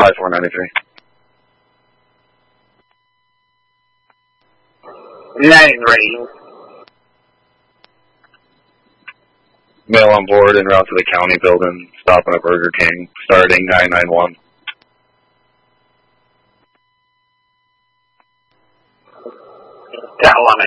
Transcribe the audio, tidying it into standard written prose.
5493. 9 ready. Male on board en route to the county building, stopping at Burger King, starting 991. Got 11